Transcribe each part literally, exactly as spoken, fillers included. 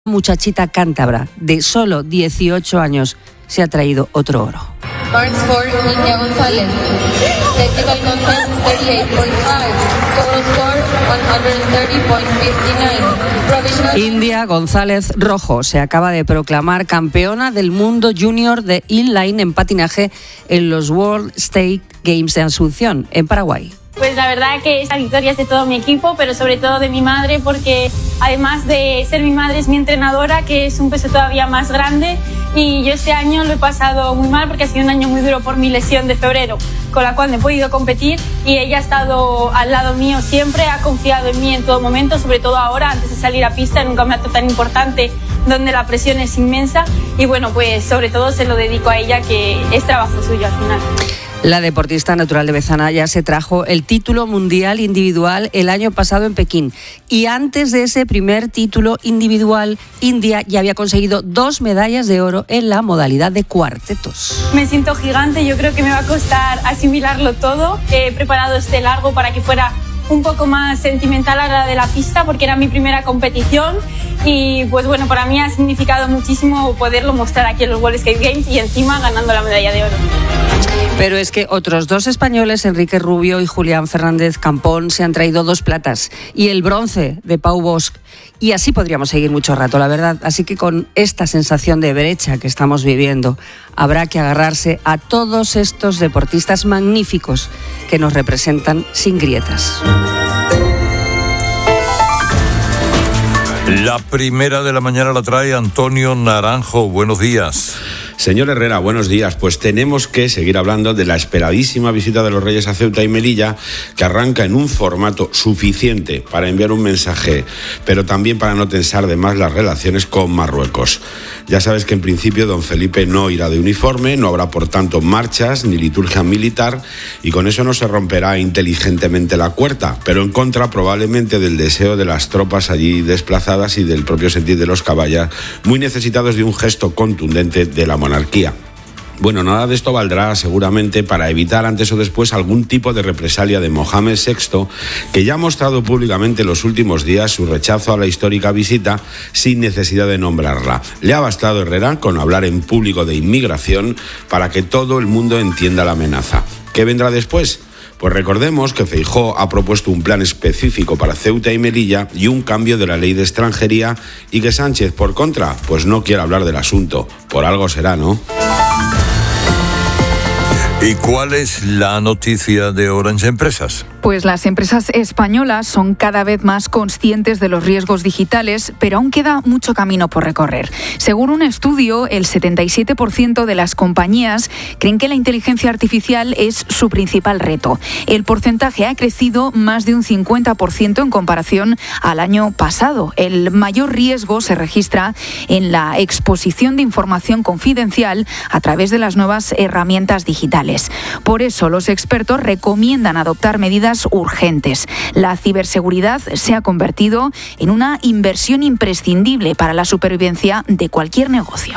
Muchachita cántabra de solo dieciocho años se ha traído otro oro. Point score, India González. Technical contest thirty-eight point five. Total score one thirty point five nine. Provisional... India González Rojo se acaba de proclamar campeona del mundo junior de inline en patinaje en los World State Games de Asunción, en Paraguay. Pues la verdad que esta victoria es de todo mi equipo, pero sobre todo de mi madre, porque además de ser mi madre es mi entrenadora, que es un peso todavía más grande, y yo este año lo he pasado muy mal porque ha sido un año muy duro por mi lesión de febrero, con la cual no he podido competir, y ella ha estado al lado mío siempre, ha confiado en mí en todo momento, sobre todo ahora antes de salir a pista en un campeonato tan importante donde la presión es inmensa, y bueno, pues sobre todo se lo dedico a ella, que es trabajo suyo al final. La deportista natural de Bezana ya se trajo el título mundial individual el año pasado en Pekín. Y antes de ese primer título individual, India ya había conseguido dos medallas de oro en la modalidad de cuartetos. Me siento gigante, yo creo que me va a costar asimilarlo todo. He preparado este largo para que fuera un poco más sentimental a la de la pista, porque era mi primera competición. Y pues bueno, para mí ha significado muchísimo poderlo mostrar aquí en los World Skate Games y encima ganando la medalla de oro. Pero es que otros dos españoles, Enrique Rubio y Julián Fernández Campón, se han traído dos platas y el bronce de Pau Bosch. Y así podríamos seguir mucho rato, la verdad. Así que con esta sensación de brecha que estamos viviendo, habrá que agarrarse a todos estos deportistas magníficos que nos representan sin grietas. La primera de la mañana la trae Antonio Naranjo. Buenos días. Señor Herrera, buenos días. Pues tenemos que seguir hablando de la esperadísima visita de los Reyes a Ceuta y Melilla, que arranca en un formato suficiente para enviar un mensaje, pero también para no tensar de más las relaciones con Marruecos. Ya sabes que en principio don Felipe no irá de uniforme, no habrá por tanto marchas ni liturgia militar, y con eso no se romperá inteligentemente la cuerda, pero en contra probablemente del deseo de las tropas allí desplazadas y del propio sentir de los caballas, muy necesitados de un gesto contundente de la monarquía. Monarquía. Bueno, nada de esto valdrá seguramente para evitar antes o después algún tipo de represalia de Mohamed sexto, que ya ha mostrado públicamente en los últimos días su rechazo a la histórica visita sin necesidad de nombrarla. Le ha bastado, Herrera, con hablar en público de inmigración para que todo el mundo entienda la amenaza. ¿Qué vendrá después? Pues recordemos que Feijóo ha propuesto un plan específico para Ceuta y Melilla y un cambio de la ley de extranjería, y que Sánchez, por contra, pues no quiere hablar del asunto. Por algo será, ¿no? ¿Y cuál es la noticia de Orange Empresas? Pues las empresas españolas son cada vez más conscientes de los riesgos digitales, pero aún queda mucho camino por recorrer. Según un estudio, el setenta y siete por ciento de las compañías creen que la inteligencia artificial es su principal reto. El porcentaje ha crecido más de un cincuenta por ciento en comparación al año pasado. El mayor riesgo se registra en la exposición de información confidencial a través de las nuevas herramientas digitales. Por eso, los expertos recomiendan adoptar medidas urgentes. La ciberseguridad se ha convertido en una inversión imprescindible para la supervivencia de cualquier negocio.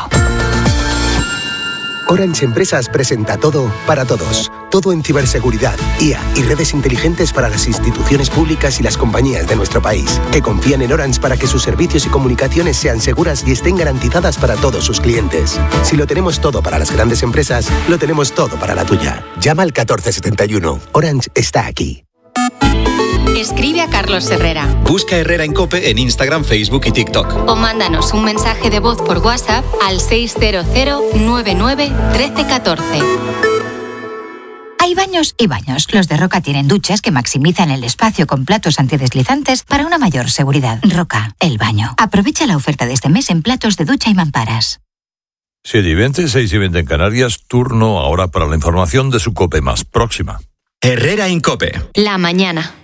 Orange Empresas presenta todo para todos. Todo en ciberseguridad, I A y redes inteligentes para las instituciones públicas y las compañías de nuestro país, que confían en Orange para que sus servicios y comunicaciones sean seguras y estén garantizadas para todos sus clientes. Si lo tenemos todo para las grandes empresas, lo tenemos todo para la tuya. Llama al catorce setenta y uno. Orange está aquí. Escribe a Carlos Herrera. Busca Herrera en COPE en Instagram, Facebook y TikTok. O mándanos un mensaje de voz por WhatsApp al seis cero cero nueve nueve uno tres uno cuatro. Hay baños y baños. Los de Roca tienen duchas que maximizan el espacio con platos antideslizantes para una mayor seguridad. Roca, el baño. Aprovecha la oferta de este mes en platos de ducha y mamparas. siete y veinte, seis y veinte en Canarias. Turno ahora para la información de su COPE más próxima. Herrera en COPE. La mañana.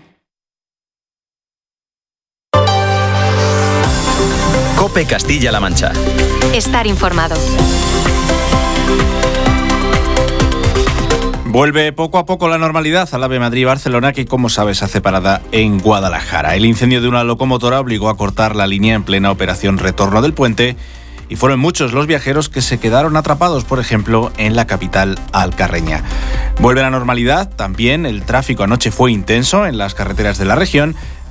COPE Castilla-La Mancha. Estar informado. Vuelve poco a poco la normalidad al AVE Madrid-Barcelona, que, como sabes, hace parada en Guadalajara. El incendio de una locomotora obligó a cortar la línea en plena operación retorno del puente, y fueron muchos los viajeros que se quedaron atrapados, por ejemplo, en la capital alcarreña. Vuelve la normalidad también, el tráfico anoche fue intenso en las carreteras de la región,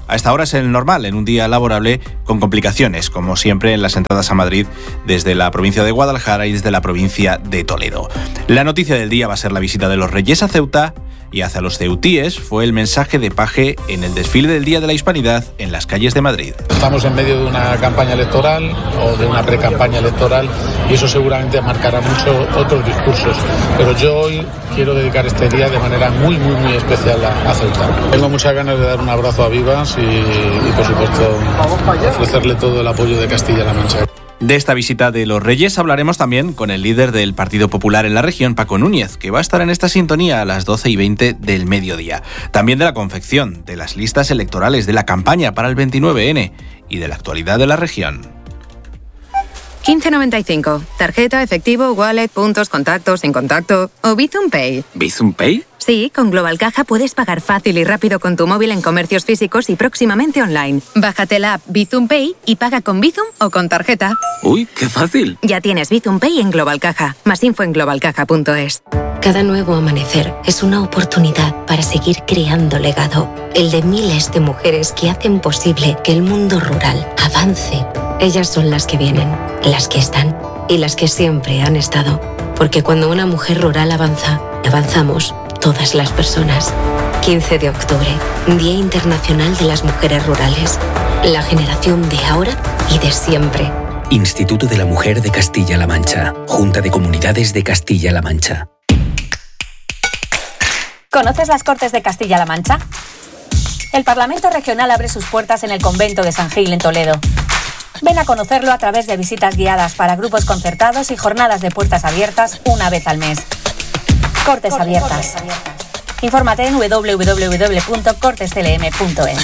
A esta hora es el normal, en un día laborable, con complicaciones, como siempre en las entradas a Madrid desde la provincia de Guadalajara y desde la provincia de Toledo. La noticia del día va a ser la visita de los Reyes a Ceuta, y hacia los ceutíes fue el mensaje de Paje en el desfile del Día de la Hispanidad en las calles de Madrid. Estamos en medio de una campaña electoral o de una pre-campaña electoral y eso seguramente marcará mucho otros discursos, pero yo hoy quiero dedicar este día de manera muy, muy, muy especial a, a Ceuta. Tengo muchas ganas de dar un abrazo a Vivas y, y por supuesto, ofrecerle todo el apoyo de Castilla-La Mancha. De esta visita de los Reyes hablaremos también con el líder del Partido Popular en la región, Paco Núñez, que va a estar en esta sintonía a las doce y veinte del mediodía. También de la confección de las listas electorales, de la campaña para el veintinueve ene y de la actualidad de la región. quince noventa y cinco. Tarjeta, efectivo, wallet, puntos, contactos, sin contacto o Bizum Pay. ¿Bizum Pay? Sí, con Global Caja puedes pagar fácil y rápido con tu móvil en comercios físicos y próximamente online. Bájate la app Bizum Pay y paga con Bizum o con tarjeta. ¡Uy, qué fácil! Ya tienes Bizum Pay en Global Caja. Más info en global caja punto es. Cada nuevo amanecer es una oportunidad para seguir creando legado. El de miles de mujeres que hacen posible que el mundo rural avance. Ellas son las que vienen, las que están y las que siempre han estado. Porque cuando una mujer rural avanza, avanzamos todas las personas. quince de octubre, Día Internacional de las Mujeres Rurales. La generación de ahora y de siempre. Instituto de la Mujer de Castilla-La Mancha. Junta de Comunidades de Castilla-La Mancha. ¿Conoces las Cortes de Castilla-La Mancha? El Parlamento Regional abre sus puertas en el convento de San Gil, en Toledo. Ven a conocerlo a través de visitas guiadas para grupos concertados y jornadas de puertas abiertas una vez al mes. Cortes, Cortes abiertas. abiertas. Infórmate en doble u doble u doble u punto cortes c l m punto es.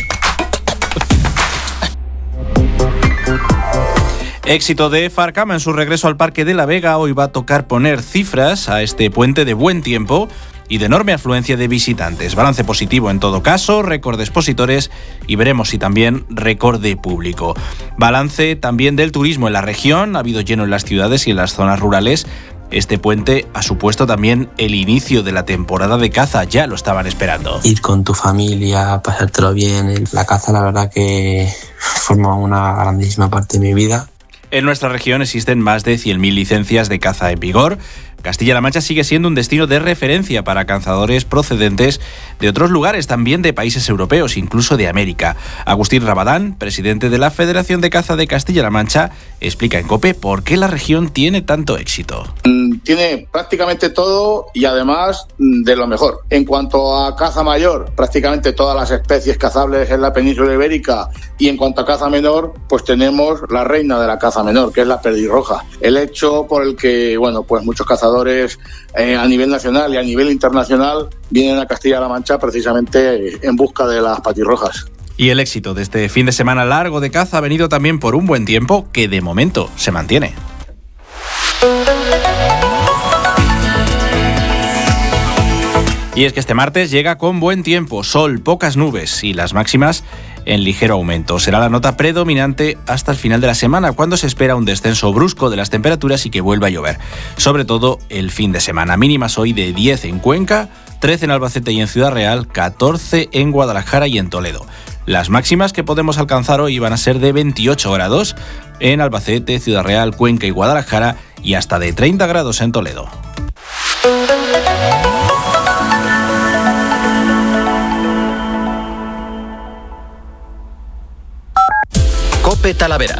Éxito de Farcama en su regreso al Parque de la Vega. Hoy va a tocar poner cifras a este puente de buen tiempo y de enorme afluencia de visitantes. Balance positivo en todo caso, récord de expositores y veremos si también récord de público. Balance también del turismo en la región. Ha habido lleno en las ciudades y en las zonas rurales. Este puente ha supuesto también el inicio de la temporada de caza, ya lo estaban esperando. Ir con tu familia, pasártelo bien, la caza la verdad que forma una grandísima parte de mi vida. En nuestra región existen más de cien mil licencias de caza en vigor. Castilla-La Mancha sigue siendo un destino de referencia para cazadores procedentes de otros lugares, también de países europeos, incluso de América. Agustín Rabadán, presidente de la Federación de Caza de Castilla-La Mancha, explica en COPE por qué la región tiene tanto éxito. Tiene prácticamente todo y además de lo mejor. En cuanto a caza mayor, prácticamente todas las especies cazables en la península ibérica, y en cuanto a caza menor, pues tenemos la reina de la caza menor, que es la pelirroja. El hecho por el que, bueno, pues muchos cazadores eh, a nivel nacional y a nivel internacional vienen a Castilla-La Mancha precisamente en busca de las patirrojas. Y el éxito de este fin de semana largo de caza ha venido también por un buen tiempo que de momento se mantiene. Y es que este martes llega con buen tiempo, sol, pocas nubes y las máximas en ligero aumento. Será la nota predominante hasta el final de la semana, cuando se espera un descenso brusco de las temperaturas y que vuelva a llover. Sobre todo el fin de semana. Mínimas hoy de diez en Cuenca, trece en Albacete y en Ciudad Real, catorce en Guadalajara y en Toledo. Las máximas que podemos alcanzar hoy van a ser de veintiocho grados en Albacete, Ciudad Real, Cuenca y Guadalajara y hasta de treinta grados en Toledo. COPE Talavera.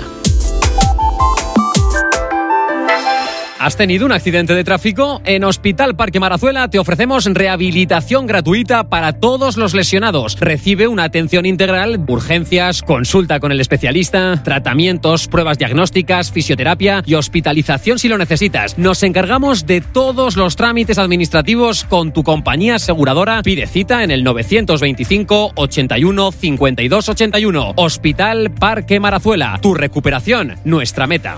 ¿Has tenido un accidente de tráfico? En Hospital Parque Marazuela te ofrecemos rehabilitación gratuita para todos los lesionados. Recibe una atención integral, urgencias, consulta con el especialista, tratamientos, pruebas diagnósticas, fisioterapia y hospitalización si lo necesitas. Nos encargamos de todos los trámites administrativos con tu compañía aseguradora. Pide cita en el novecientos veinticinco, ochenta y uno, cincuenta y dos, ochenta y uno. Hospital Parque Marazuela. Tu recuperación, nuestra meta.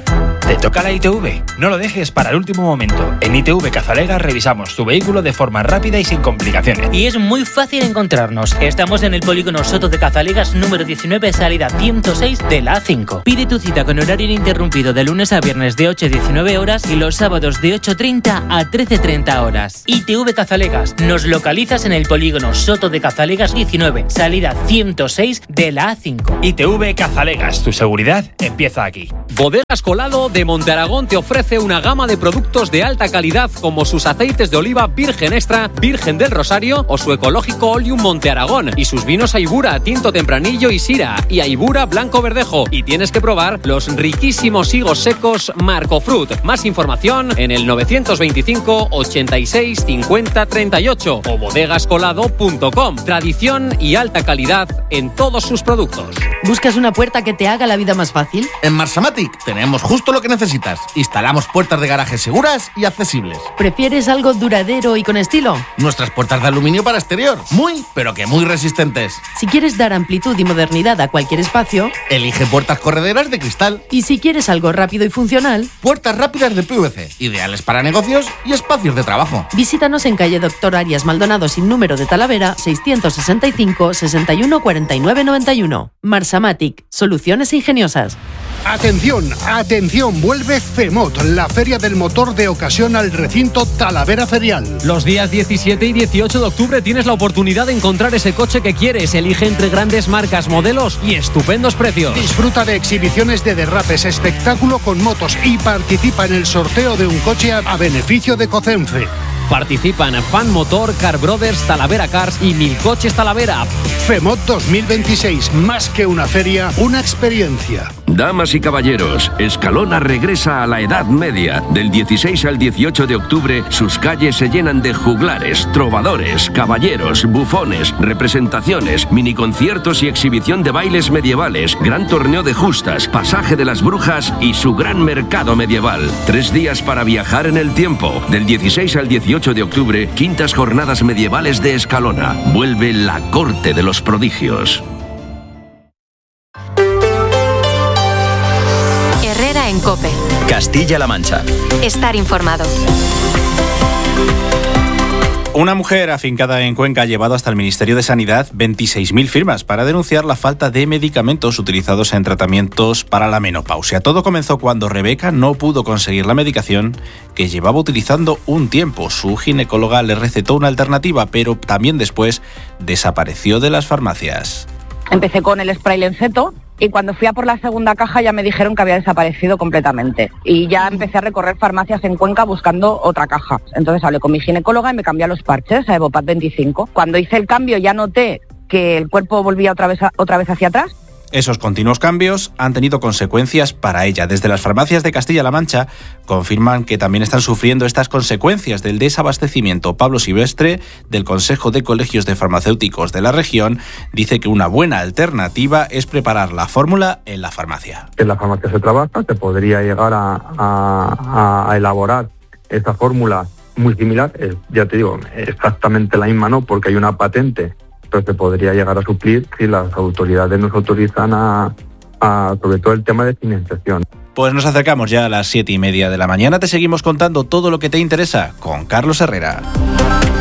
¿Te toca la I T V? No lo dejes para el último momento. En I T V Cazalegas revisamos tu vehículo de forma rápida y sin complicaciones. Y es muy fácil encontrarnos. Estamos en el polígono Soto de Cazalegas número diecinueve, salida ciento seis de la A cinco. Pide tu cita con horario ininterrumpido de lunes a viernes de ocho a diecinueve horas y los sábados de ocho treinta a trece treinta horas. I T V Cazalegas. Nos localizas en el polígono Soto de Cazalegas diecinueve, salida ciento seis de la A cinco. I T V Cazalegas. Tu seguridad empieza aquí. Bodegas Colado de Monte Aragón te ofrece una gama de productos de alta calidad como sus aceites de oliva Virgen Extra, Virgen del Rosario o su ecológico Oleum Monte Aragón y sus vinos Aibura, Tinto Tempranillo y Sira y Aibura Blanco Verdejo. Y tienes que probar los riquísimos higos secos Marco Fruit. Más información en el novecientos veinticinco ochenta y seis cincuenta treinta y ocho o bodegascolado punto com. Tradición y alta calidad en todos sus productos. ¿Buscas una puerta que te haga la vida más fácil? En Marsamatic tenemos justo lo que necesitas. Instalamos puertas de garaje seguras y accesibles. ¿Prefieres algo duradero y con estilo? Nuestras puertas de aluminio para exterior, muy, pero que muy resistentes. Si quieres dar amplitud y modernidad a cualquier espacio, elige puertas correderas de cristal. Y si quieres algo rápido y funcional, puertas rápidas de P V C, ideales para negocios y espacios de trabajo. Visítanos en calle Doctor Arias Maldonado sin número de Talavera, seiscientos sesenta y cinco sesenta y uno cuarenta y nueve noventa y uno. Marsamatic, soluciones ingeniosas. Atención, atención, vuelve FEMOT, la feria del motor de ocasión al recinto Talavera Ferial. Los días diecisiete y dieciocho de octubre tienes la oportunidad de encontrar ese coche que quieres. Elige entre grandes marcas, modelos y estupendos precios. Disfruta de exhibiciones de derrapes, espectáculo con motos y participa en el sorteo de un coche a, a beneficio de Cocenfe. Participan Fan Motor, Car Brothers, Talavera Cars y Mil Coches Talavera. FEMOT dos mil veintiséis, más que una feria, una experiencia. Damas y caballeros, Escalona regresa a la Edad Media. Del dieciséis al dieciocho de octubre, sus calles se llenan de juglares, trovadores, caballeros, bufones, representaciones, miniconciertos y exhibición de bailes medievales, gran torneo de justas, pasaje de las brujas y su gran mercado medieval. Tres días para viajar en el tiempo. Del dieciséis al dieciocho de octubre, quintas jornadas medievales de Escalona. Vuelve la corte de los prodigios. Herrera en COPE. Castilla-La Mancha. Estar informado. Una mujer afincada en Cuenca ha llevado hasta el Ministerio de Sanidad veintiséis mil firmas para denunciar la falta de medicamentos utilizados en tratamientos para la menopausia. Todo comenzó cuando Rebeca no pudo conseguir la medicación que llevaba utilizando un tiempo. Su ginecóloga le recetó una alternativa, pero también después desapareció de las farmacias. Empecé con el spray Lenceto y cuando fui a por la segunda caja ya me dijeron que había desaparecido completamente. Y ya empecé a recorrer farmacias en Cuenca buscando otra caja. Entonces hablé con mi ginecóloga y me cambié a los parches, a Evopat veinticinco. Cuando hice el cambio ya noté que el cuerpo volvía otra vez, a, otra vez hacia atrás. Esos continuos cambios han tenido consecuencias para ella. Desde las farmacias de Castilla-La Mancha confirman que también están sufriendo estas consecuencias del desabastecimiento. Pablo Silvestre, del Consejo de Colegios de Farmacéuticos de la región, dice que una buena alternativa es preparar la fórmula en la farmacia. En la farmacia se trabaja, se podría llegar a, a, a elaborar esta fórmula muy similar, es, ya te digo, exactamente la misma no, porque hay una patente, pero se podría llegar a suplir si las autoridades nos autorizan a, a sobre todo el tema de financiación. Pues nos acercamos ya a las siete y media de la mañana. Te seguimos contando todo lo que te interesa con Carlos Herrera.